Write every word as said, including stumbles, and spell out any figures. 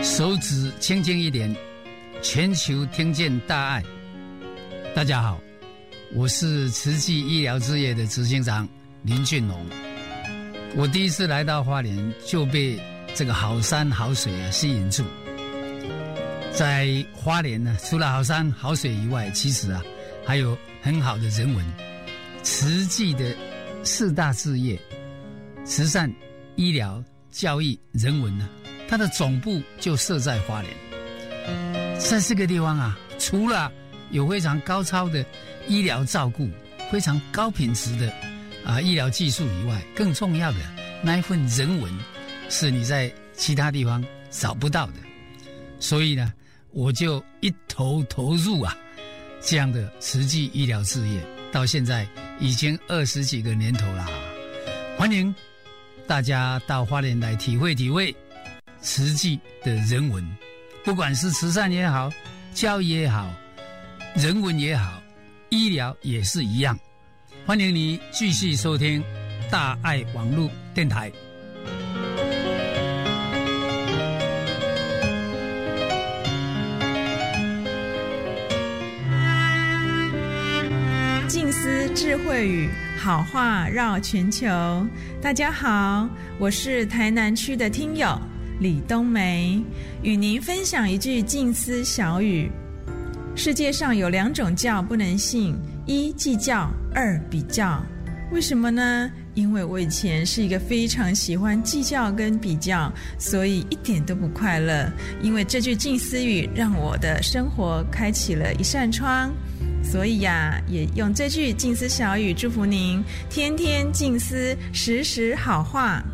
手指轻轻一点，全球听见大爱。大家好，我是慈济医疗事业的执行长林俊龙。我第一次来到花莲就被这个好山好水啊吸引住。在花莲呢，除了好山好水以外，其实啊还有很好的人文。慈济的四大事业，慈善、医疗、教育、人文呢，它的总部就设在花莲。在这个地方啊，除了有非常高超的医疗照顾，非常高品质的啊医疗技术以外，更重要的那一份人文，是你在其他地方找不到的。所以呢，我就一头投入啊这样的慈济医疗事业，到现在已经二十几个年头了。欢迎大家到花莲来体会体会慈济的人文，不管是慈善也好，教育也好，人文也好，医疗也是一样。欢迎你继续收听大爱网络电台。 静思智慧语，好话绕全球。大家好，我是台南区的听友李冬梅，与您分享一句静思小语。世界上有两种教不能信，一计较，二比较。为什么呢？因为我以前是一个非常喜欢计较跟比较，所以一点都不快乐。因为这句静思语让我的生活开启了一扇窗，所以呀、啊，也用这句静思小语祝福您天天静思，时时好话。